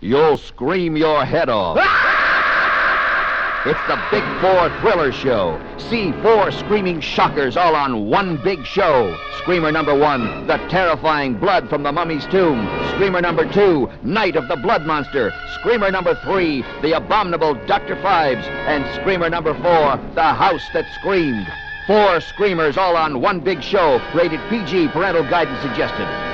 you'll scream your head off. It's the Big Four Thriller Show. See 4 screaming shockers all on one big show. Screamer number 1, the terrifying blood from the mummy's tomb. Screamer number 2, Night of the Blood Monster. Screamer number 3, the abominable Dr. Phibes. And Screamer number 4, the house that screamed. 4 screamers all on one big show. Rated PG, parental guidance suggested.